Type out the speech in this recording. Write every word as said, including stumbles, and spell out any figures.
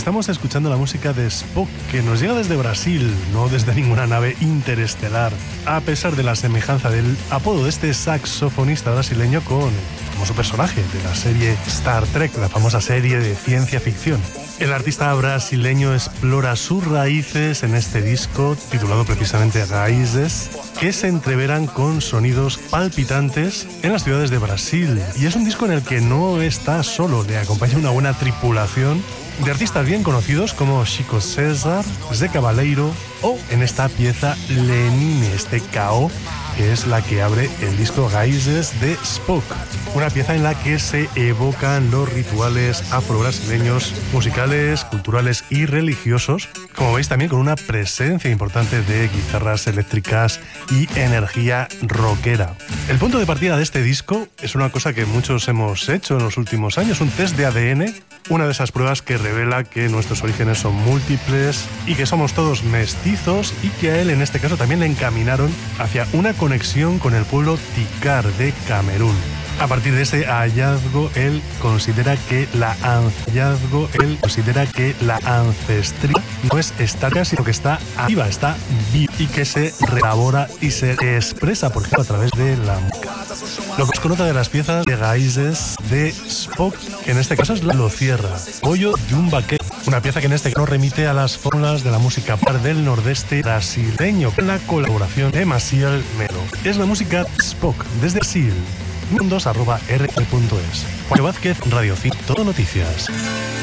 estamos escuchando la música de Spock, que nos llega desde Brasil, no desde ninguna nave interestelar, a pesar de la semejanza del apodo de este saxofonista brasileño con el famoso personaje de la serie Star Trek, la famosa serie de ciencia ficción. El artista brasileño explora sus raíces en este disco, titulado precisamente Raízes, que se entreveran con sonidos palpitantes en las ciudades de Brasil. Y es un disco en el que no está solo, le acompaña una buena tripulación de artistas bien conocidos como Chico César, Zé Cabaleiro o, en esta pieza, Lenine, este K O, que es la que abre el disco Raízes de Spock. Una pieza en la que se evocan los rituales afro-brasileños, musicales, culturales y religiosos, como veis también con una presencia importante de guitarras eléctricas y energía rockera. El punto de partida de este disco es una cosa que muchos hemos hecho en los últimos años, un test de A D N, una de esas pruebas que revela que nuestros orígenes son múltiples y que somos todos mestizos, y que a él en este caso también le encaminaron hacia una conexión con el pueblo Tikar de Camerún. A partir de ese hallazgo, él considera que la hallazgo, él considera que la ancestría no es estática, sino que está viva, está viva, y que se reelabora y se expresa, por ejemplo, a través de la música. Lo que os conota de las piezas de Raízes de Spock, que en este caso es la Lo Cierra, Pollo de un Vaquero, una pieza que en este caso remite a las fórmulas de la música par del nordeste brasileño, con la colaboración de Maciel Melo. Es la música Spock desde Brasil. mundos arroba r punto es. Juan Vázquez, Radio Fit, Todo Noticias.